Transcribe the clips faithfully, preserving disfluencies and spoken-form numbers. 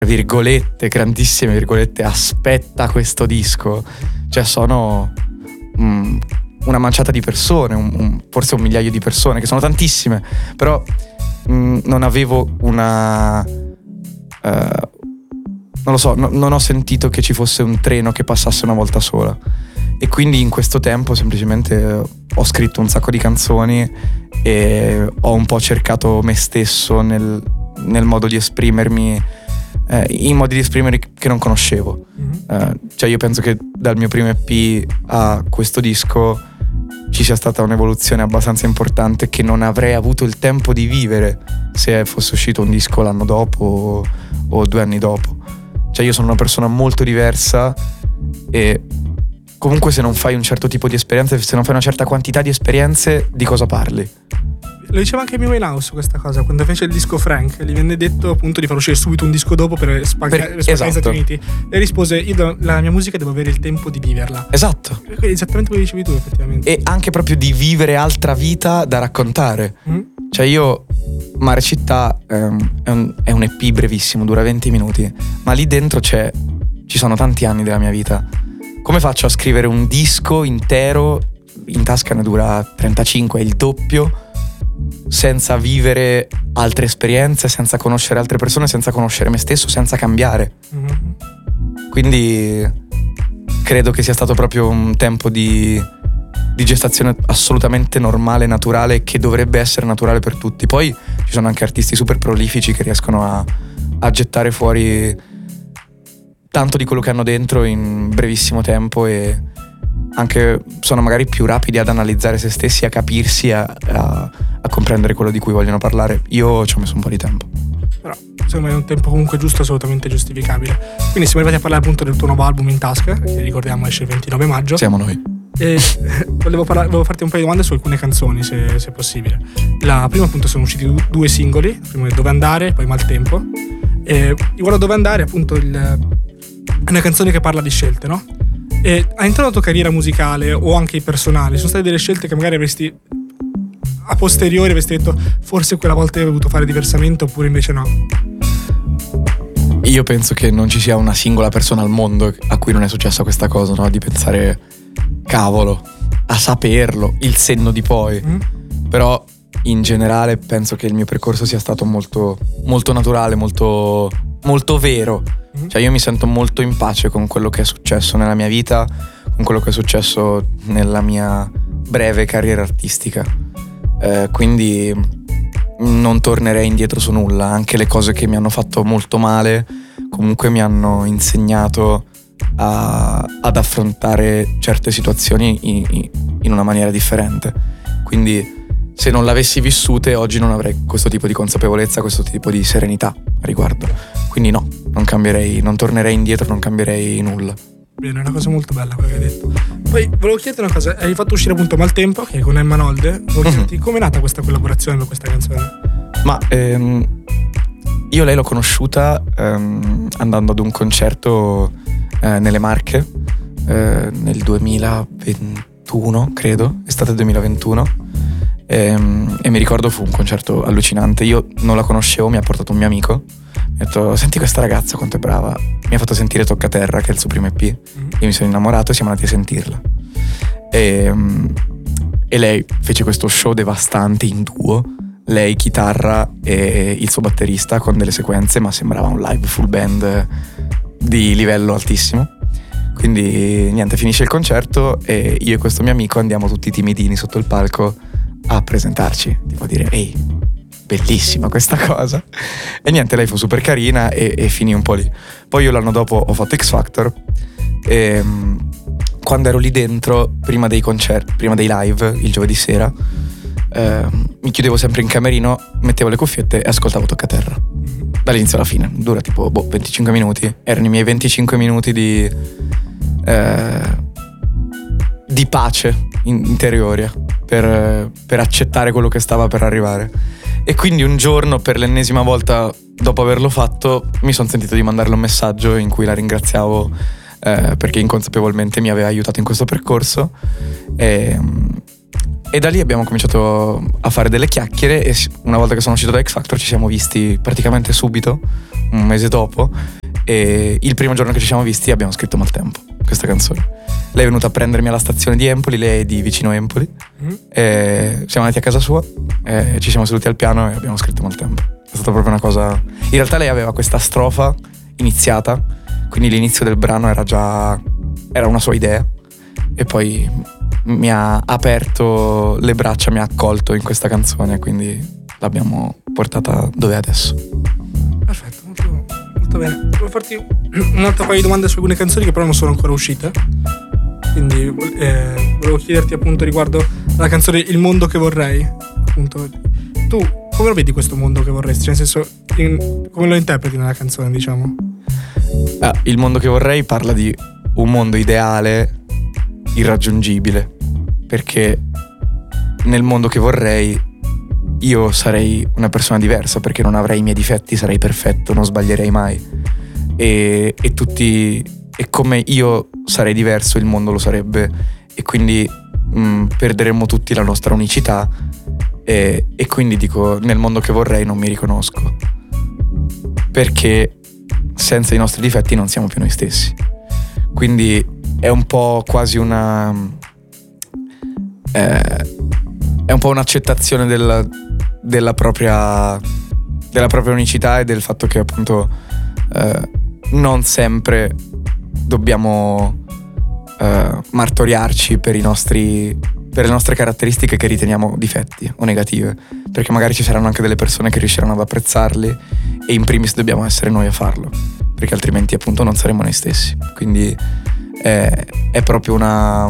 virgolette, grandissime virgolette, aspetta questo disco, cioè sono mm, una manciata di persone, un, un, forse un migliaio di persone, che sono tantissime, però mm, non avevo una uh, non lo so, no, non ho sentito che ci fosse un treno che passasse una volta sola, e quindi in questo tempo semplicemente ho scritto un sacco di canzoni e ho un po' cercato me stesso nel, nel modo di esprimermi, eh, in modi di esprimermi che non conoscevo. Mm-hmm. Eh, cioè io penso che dal mio primo E P a questo disco ci sia stata un'evoluzione abbastanza importante che non avrei avuto il tempo di vivere se fosse uscito un disco l'anno dopo o, o due anni dopo. Cioè io sono una persona molto diversa e comunque se non fai un certo tipo di esperienze, se non fai una certa quantità di esperienze, di cosa parli? Lo diceva anche Amy Winehouse questa cosa, quando fece il disco Frank, gli venne detto appunto di far uscire subito un disco dopo per spaccare esatto. gli Stati Uniti. E rispose, io do, la mia musica devo avere il tempo di viverla. Esatto. Quindi esattamente come dicevi tu, effettivamente. E anche proprio di vivere altra vita da raccontare. Mm. Cioè io, Mare Città um, è, un, è un E P brevissimo, dura venti minuti, ma lì dentro c'è, ci sono tanti anni della mia vita. Come faccio a scrivere un disco intero, in tasca ne dura trentacinque, è il doppio, senza vivere altre esperienze, senza conoscere altre persone, senza conoscere me stesso, senza cambiare. Mm-hmm. Quindi credo che sia stato proprio un tempo di, di gestazione assolutamente normale, naturale, che dovrebbe essere naturale per tutti. Poi ci sono anche artisti super prolifici che riescono a, a gettare fuori tanto di quello che hanno dentro in brevissimo tempo e anche sono magari più rapidi ad analizzare se stessi, a capirsi, a, a, a comprendere quello di cui vogliono parlare. Io ci ho messo un po' di tempo. Però secondo me è un tempo comunque giusto, assolutamente giustificabile. Quindi siamo arrivati a parlare appunto del tuo nuovo album In Tasca, che ricordiamo esce il ventinove maggio. Siamo noi. E volevo, parlare, volevo farti un paio di domande su alcune canzoni, se, se possibile. La prima appunto sono usciti due singoli, il primo è Dove Andare, poi Maltempo. E riguardo Dove Andare appunto il, è una canzone che parla di scelte, no? E all'interno della tua carriera musicale o anche personale sono state delle scelte che magari avresti a posteriori avresti detto forse quella volta avrei dovuto fare diversamente, oppure invece no? Io penso che non ci sia una singola persona al mondo a cui non è successa questa cosa, no? Di pensare cavolo, a saperlo, il senno di poi. Mm. Però in generale penso che il mio percorso sia stato molto molto naturale, molto molto vero. Cioè io mi sento molto in pace con quello che è successo nella mia vita, con quello che è successo nella mia breve carriera artistica, eh, quindi non tornerei indietro su nulla. Anche le cose che mi hanno fatto molto male comunque mi hanno insegnato a, ad affrontare certe situazioni in, in una maniera differente. Quindi se non l'avessi vissute oggi non avrei questo tipo di consapevolezza, questo tipo di serenità a riguardo. Quindi no, non cambierei, non tornerei indietro, non cambierei nulla. Bene, è una cosa molto bella quello che hai detto. Poi volevo chiederti una cosa, hai fatto uscire appunto Maltempo, che è con Emma Nolde. Volevo chiederti come è nata questa collaborazione per questa canzone? Ma ehm, io lei l'ho conosciuta ehm, andando ad un concerto eh, nelle Marche eh, nel duemilaventuno, credo, estate duemilaventuno. E, e mi ricordo fu un concerto allucinante. Io non la conoscevo, mi ha portato un mio amico, mi ha detto senti questa ragazza quanto è brava, mi ha fatto sentire Toccaterra, che è il suo primo E P. Mm-hmm. Io mi sono innamorato e siamo andati a sentirla e, e lei fece questo show devastante in duo, lei chitarra e il suo batterista, con delle sequenze, ma sembrava un live full band di livello altissimo. Quindi niente, finisce il concerto e io e questo mio amico andiamo tutti timidini sotto il palco a presentarci, tipo a dire ehi, bellissima questa cosa. E niente, lei fu super carina e, e finì un po' lì. Poi io l'anno dopo ho fatto X Factor e quando ero lì dentro, prima dei concerti, prima dei live, il giovedì sera, eh, mi chiudevo sempre in camerino, mettevo le cuffiette e ascoltavo Toccaterra dall'inizio alla fine. Dura tipo boh, venticinque minuti. Erano i miei venticinque minuti di eh, di pace interiore per, per accettare quello che stava per arrivare. E quindi un giorno, per l'ennesima volta dopo averlo fatto, mi sono sentito di mandarle un messaggio in cui la ringraziavo eh, perché inconsapevolmente mi aveva aiutato in questo percorso e, e da lì abbiamo cominciato a fare delle chiacchiere e una volta che sono uscito da X Factor ci siamo visti praticamente subito, un mese dopo, e il primo giorno che ci siamo visti abbiamo scritto Maltempo, questa canzone. Lei è venuta a prendermi alla stazione di Empoli, lei è di vicino Empoli, mm. e siamo andati a casa sua e ci siamo seduti al piano e abbiamo scritto Maltempo. È stata proprio una cosa... In realtà lei aveva questa strofa iniziata, quindi l'inizio del brano era già... era una sua idea, e poi mi ha aperto le braccia, mi ha accolto in questa canzone, quindi l'abbiamo portata dove è adesso. Perfetto, molto, molto bene. Volevo farti un altro paio di domande su alcune canzoni che però non sono ancora uscite, quindi eh, volevo chiederti appunto riguardo la canzone Il mondo che vorrei. Appunto, tu come lo vedi questo mondo che vorresti? Cioè, nel senso, in, come lo interpreti nella canzone, diciamo? Ah, il mondo che vorrei parla di un mondo ideale, irraggiungibile, perché nel mondo che vorrei io sarei una persona diversa, perché non avrei i miei difetti, sarei perfetto, non sbaglierei mai, e, e tutti e come io sarei diverso il mondo lo sarebbe, e quindi mh, perderemmo tutti la nostra unicità, e, e quindi dico, nel mondo che vorrei non mi riconosco, perché senza i nostri difetti non siamo più noi stessi. Quindi è un po' quasi una eh, è un po' un'accettazione della, della propria della propria unicità e del fatto che appunto eh, non sempre dobbiamo eh, martoriarci per i nostri per le nostre caratteristiche che riteniamo difetti o negative, perché magari ci saranno anche delle persone che riusciranno ad apprezzarli, e in primis dobbiamo essere noi a farlo, perché altrimenti appunto non saremo noi stessi. Quindi è, è proprio una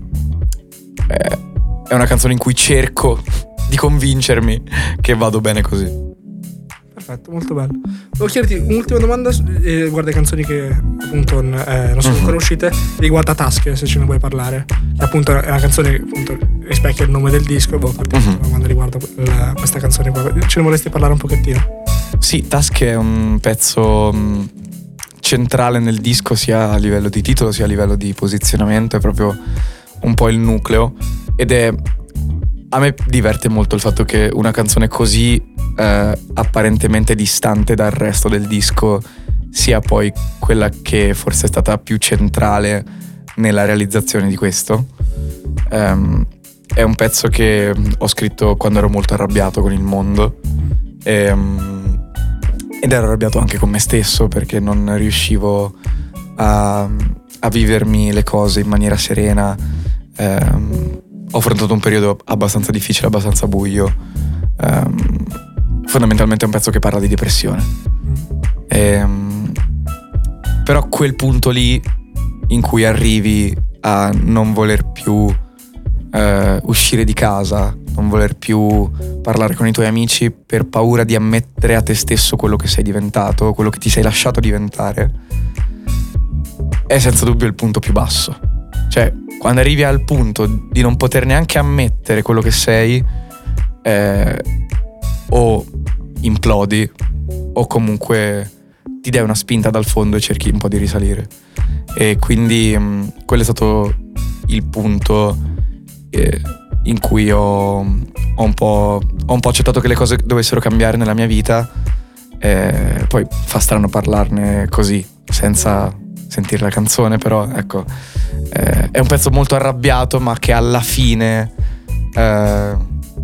è, è una canzone in cui cerco di convincermi che vado bene così. Perfetto, molto bello. Volevo chiederti un'ultima domanda eh, riguardo le canzoni che appunto eh, non sono ancora uscite, riguarda Tasche, se ce ne vuoi parlare, che appunto è una canzone che appunto rispecchia il nome del disco, e volevo farti una uh-huh. domanda riguardo la, questa canzone qua. Ce ne vorresti parlare un pochettino? Sì, Tasche è un pezzo mh, centrale nel disco, sia a livello di titolo sia a livello di posizionamento, è proprio un po' il nucleo, ed è, a me diverte molto il fatto che una canzone così eh, apparentemente distante dal resto del disco sia poi quella che forse è stata più centrale nella realizzazione di questo. Um, è un pezzo che ho scritto quando ero molto arrabbiato con il mondo, e, um, ed ero arrabbiato anche con me stesso, perché non riuscivo a, a vivermi le cose in maniera serena. Um, ho affrontato un periodo abbastanza difficile, abbastanza buio. Um, fondamentalmente è un pezzo che parla di depressione. E, um, però quel punto lì in cui arrivi a non voler più uh, uscire di casa, non voler più parlare con i tuoi amici per paura di ammettere a te stesso quello che sei diventato, quello che ti sei lasciato diventare, è senza dubbio il punto più basso. Cioè, quando arrivi al punto di non poter neanche ammettere quello che sei, eh, o implodi o comunque ti dai una spinta dal fondo e cerchi un po' di risalire. E quindi mh, quello è stato il punto eh, in cui ho, ho, un po', ho un po' accettato che le cose dovessero cambiare nella mia vita. Eh, poi fa strano parlarne così senza sentire la canzone, però ecco, eh, è un pezzo molto arrabbiato, ma che alla fine eh,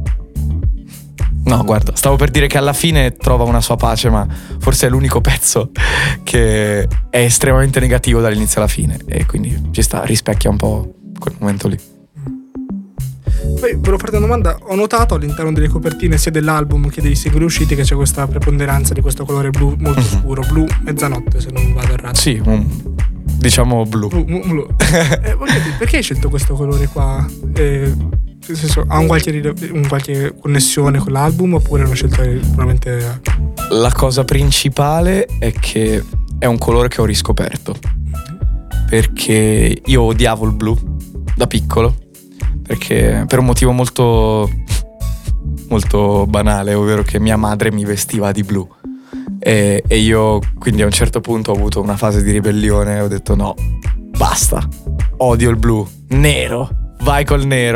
no, guarda, stavo per dire che alla fine trova una sua pace, ma forse è l'unico pezzo che è estremamente negativo dall'inizio alla fine, e quindi ci sta, rispecchia un po' quel momento lì. Poi volevo farti una domanda. Ho notato all'interno delle copertine sia dell'album che dei singoli usciti che c'è questa preponderanza di questo colore blu molto mm-hmm. scuro, blu mezzanotte se non vado errato. Sì, un, diciamo blu, blu, blu. eh, perché hai scelto questo colore qua? Eh, nel senso, ha un qualche, un qualche connessione con l'album, oppure è una scelta puramente... La cosa principale è che è un colore che ho riscoperto, perché io odiavo il blu da piccolo, perché per un motivo molto molto banale, ovvero che mia madre mi vestiva di blu, e, e io quindi a un certo punto ho avuto una fase di ribellione e ho detto no, basta, odio il blu, nero, vai col nero.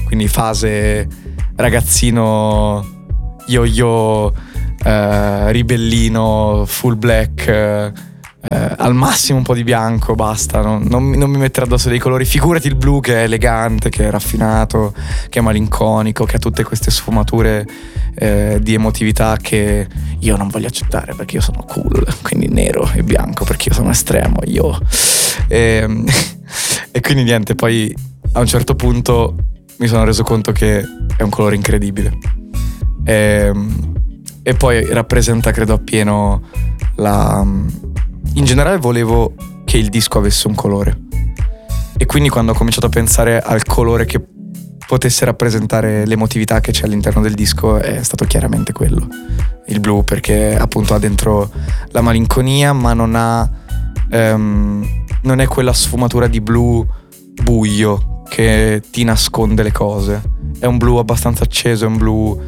quindi fase ragazzino yo-yo, eh, ribellino, full black, eh, al massimo un po' di bianco, basta, non, non, non mi mettere addosso dei colori. Figurati il blu che è elegante, che è raffinato, che è malinconico, che ha tutte queste sfumature eh, di emotività che io non voglio accettare perché io sono cool, quindi nero e bianco perché io sono estremo, io e, e quindi niente, poi a un certo punto mi sono reso conto che è un colore incredibile e, e poi rappresenta, credo, appieno la... In generale volevo che il disco avesse un colore e quindi quando ho cominciato a pensare al colore che potesse rappresentare l'emotività che c'è all'interno del disco è stato chiaramente quello, il blu, perché appunto ha dentro la malinconia ma non ha um, non è quella sfumatura di blu buio che ti nasconde le cose, è un blu abbastanza acceso, è un blu,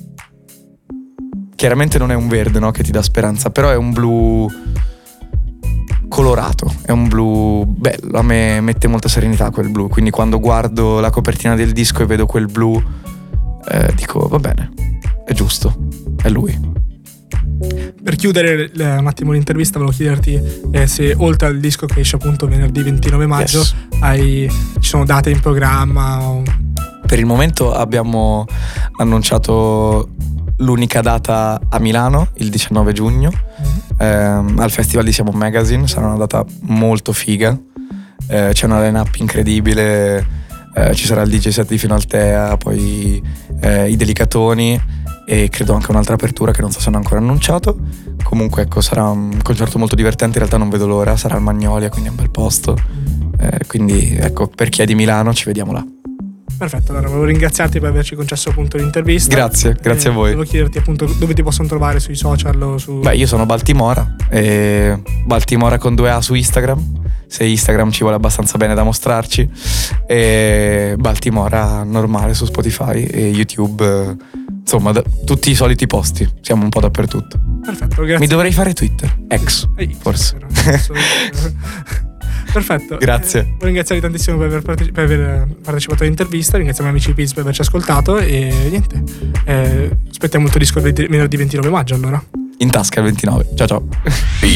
chiaramente non è un verde, no, che ti dà speranza, però è un blu colorato, è un blu bello, a me mette molta serenità quel blu, quindi quando guardo la copertina del disco e vedo quel blu eh, dico va bene, è giusto, è lui. Per chiudere un attimo l'intervista volevo chiederti eh, se oltre al disco che esce appunto venerdì ventinove maggio yes. hai, ci sono date in programma o... Per il momento abbiamo annunciato l'unica data a Milano il diciannove giugno ehm, al Festival di Siamo Magazine, sarà una data molto figa, eh, c'è una line-up incredibile, eh, ci sarà il D J set di Finaltea, poi eh, i Delicatoni e credo anche un'altra apertura che non so se hanno ancora annunciato. Comunque ecco, sarà un concerto molto divertente, in realtà non vedo l'ora, sarà al Magnolia, quindi è un bel posto, eh, quindi ecco, per chi è di Milano ci vediamo là. Perfetto, allora volevo ringraziarti per averci concesso appunto l'intervista. Grazie, grazie eh, a voi. Volevo chiederti appunto dove ti possono trovare sui social o su... Beh, io sono Baltimora, e Baltimora con due A su Instagram, se Instagram ci vuole abbastanza bene da mostrarci, e Baltimora normale su Spotify e YouTube, insomma da, tutti i soliti posti, siamo un po' dappertutto. Perfetto, grazie. Mi dovrei fare Twitter, ex, eh, forse. Perfetto, grazie. Eh, voglio ringraziarvi tantissimo per aver, parteci- per aver partecipato all'intervista, ringraziamo gli amici di Piz per averci ascoltato e niente, eh, aspettiamo il tuo disco venerdì ventinove maggio allora. In tasca il ventinove, ciao ciao.